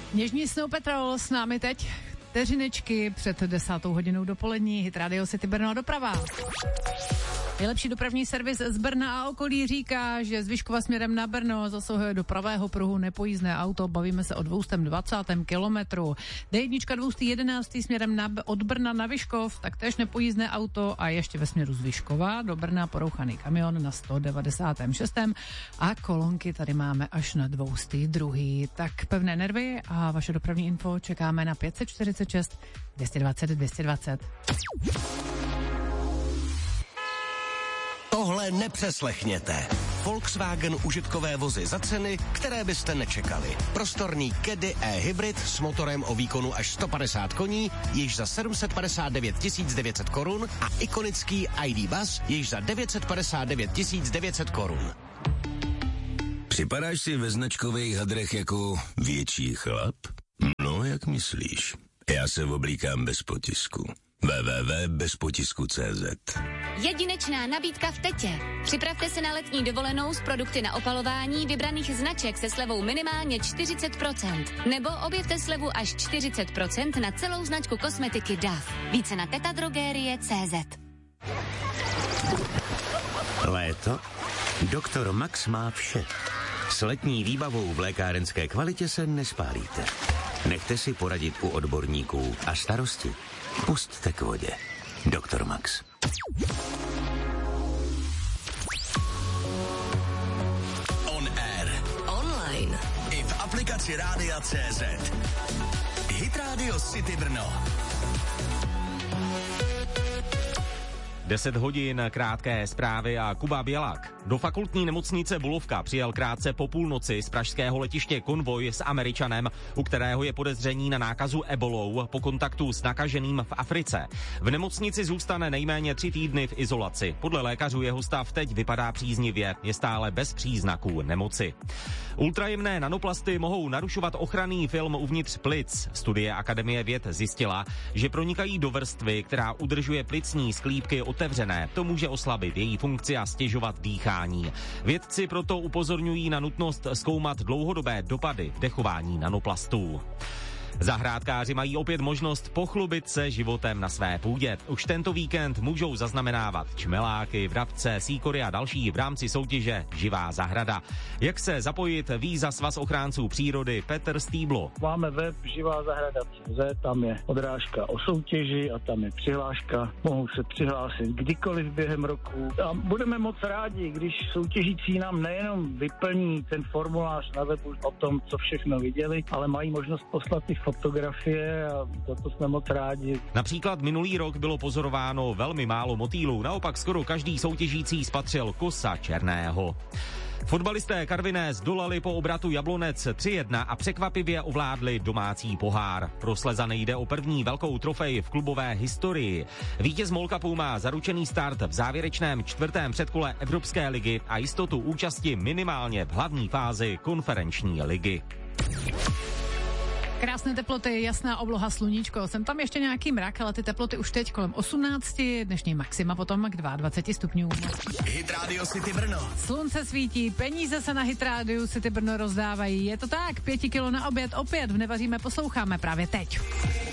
Něžní Snow Patrol s námi teď. Vteřinečky před 10. hodinou dopolední. Hit Radio City Brno doprava. Nejlepší dopravní servis z Brna a okolí říká, že z Vyškova směrem na Brno zasahuje do pravého pruhu nepojízdné auto. Bavíme se o 220. kilometru. D1 211. směrem od Brna na Vyškov, taktéž nepojízdné auto a ještě ve směru z Vyškova do Brna porouchaný kamion na 196. A kolonky tady máme až na 202. Tak pevné nervy a vaše dopravní info čekáme na 546 220 220. Tohle nepřeslechněte. Volkswagen užitkové vozy za ceny, které byste nečekali. Prostorný Caddy e-hybrid s motorem o výkonu až 150 koní, již za 759 900 korun a ikonický ID Buzz již za 959 900 korun. Připadáš si ve značkových hadrech jako větší chlap? No, jak myslíš? Já se oblíkám bez potisku. www.bezpotisku.cz. Jedinečná nabídka v Tetě. Připravte se na letní dovolenou s produkty na opalování vybraných značek se slevou minimálně 40%. Nebo objevte slevu až 40% na celou značku kosmetiky DAF. Více na tetadrogerie.cz. Léto? Doktor Max má vše. S letní výbavou v lékárenské kvalitě se nespálíte. Nechte si poradit u odborníků a starosti pusťte k vodě. Doktor Max. On air. Online. I v aplikaci Rádia CZ. Hit Radio City Brno. 10 hodin, krátké zprávy a Kuba Bělák. Do fakultní nemocnice Bulovka přijel krátce po půlnoci z pražského letiště konvoj s Američanem, u kterého je podezření na nákazu ebolou po kontaktu s nakaženým v Africe. V nemocnici zůstane nejméně 3 týdny v izolaci. Podle lékařů jeho stav teď vypadá příznivě, je stále bez příznaků nemoci. Ultrajemné nanoplasty mohou narušovat ochranný film uvnitř plic. Studie Akademie věd zjistila, že pronikají do vrstvy, která udržuje plicní sklípky otevřené. To může oslabit její funkci a stěžovat dýchání. Vědci proto upozorňují na nutnost zkoumat dlouhodobé dopady vdechování nanoplastů. Zahrádkáři mají opět možnost pochlubit se životem na své půdě. Už tento víkend můžou zaznamenávat čmeláky, vrabce, síkory a další v rámci soutěže Živá zahrada. Jak se zapojit, ví za Svaz ochránců přírody Petr Stýblo. Máme web živazahrada.cz, tam je odrážka o soutěži a tam je přihláška. Mohou se přihlásit kdykoliv během roku. A budeme moc rádi, když soutěžící nám nejenom vyplní ten formulář na webu o tom, co všechno viděli, ale mají možnost poslat i fotografie a to jsme moc rádi. Například minulý rok bylo pozorováno velmi málo motýlů, naopak skoro každý soutěžící spatřil kosa černého. Fotbalisté Karviné zdolali po obratu Jablonec 3-1 a překvapivě ovládli domácí pohár. Pro Slezany jde o první velkou trofej v klubové historii. Vítěz MOL Cupu má zaručený start v závěrečném 4. předkole Evropské ligy a jistotu účasti minimálně v hlavní fázi konferenční ligy. Krásné teploty, jasná obloha, sluníčko. Jsem tam ještě nějaký mrak, ale ty teploty už teď kolem 18, dnešní maxima potom k 22 stupňům. Hit Radio City Brno. Slunce svítí, peníze se na Hit Radio City Brno rozdávají. Je to tak, 5 kilo na oběd opět v Nevaříme posloucháme právě teď.